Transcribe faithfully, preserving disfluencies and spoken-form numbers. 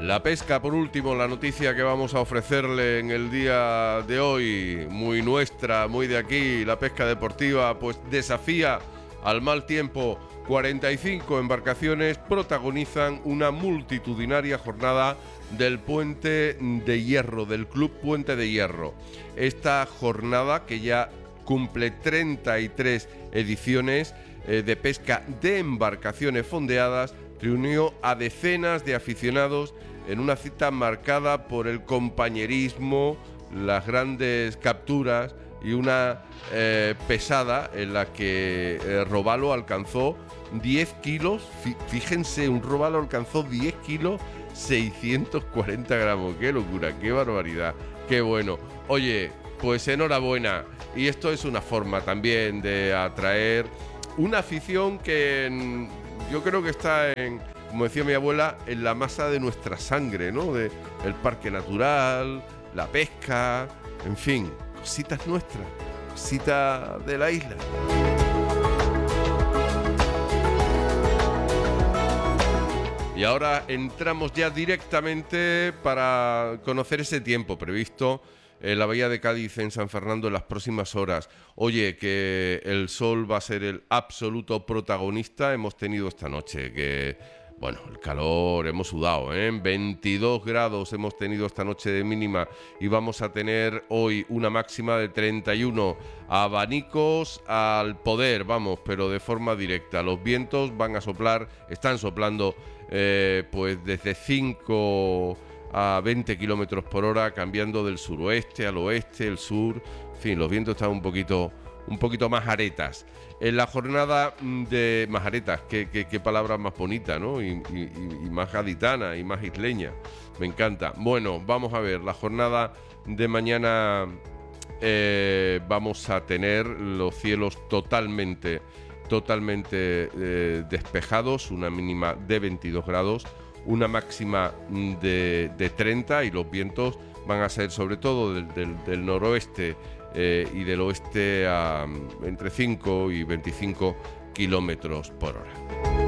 La pesca, por último, la noticia que vamos a ofrecerle en el día de hoy, muy nuestra, muy de aquí, la pesca deportiva, pues desafía al mal tiempo. cuarenta y cinco embarcaciones protagonizan una multitudinaria jornada del Puente de Hierro, del Club Puente de Hierro. Esta jornada, que ya cumple treinta y tres ediciones eh, de pesca de embarcaciones fondeadas, reunió a decenas de aficionados en una cita marcada por el compañerismo, las grandes capturas y una eh, pesada en la que eh, Robalo alcanzó diez kilos, fíjense, un Robalo alcanzó diez kilos, seiscientos cuarenta gramos, qué locura, qué barbaridad, qué bueno. Oye, pues enhorabuena, y esto es una forma también de atraer una afición que en, yo creo que está en, como decía mi abuela, en la masa de nuestra sangre, ¿no? De el parque natural, la pesca, en fin, cositas nuestras, cositas de la isla. Y ahora entramos ya directamente para conocer ese tiempo previsto en la Bahía de Cádiz, en San Fernando, en las próximas horas. Oye, que el sol va a ser el absoluto protagonista. Hemos tenido esta noche que, bueno, el calor, hemos sudado, ¿eh? veintidós grados hemos tenido esta noche de mínima y vamos a tener hoy una máxima de treinta y uno. Abanicos al poder, vamos, pero de forma directa. Los vientos van a soplar, están soplando eh, pues desde cinco a veinte kilómetros por hora, cambiando del suroeste al oeste, el sur. En fin, los vientos están un poquito, un poquito más aretas. En la jornada de más aretas, qué, qué, qué palabra más bonita, ¿no? Y, y, y más gaditana y más isleña. Me encanta. Bueno, vamos a ver, la jornada de mañana eh, vamos a tener los cielos totalmente, totalmente eh, despejados, una mínima de veintidós grados. Una máxima de, de treinta, y los vientos van a ser sobre todo del, del, del noroeste eh, y del oeste a entre cinco y veinticinco kilómetros por hora.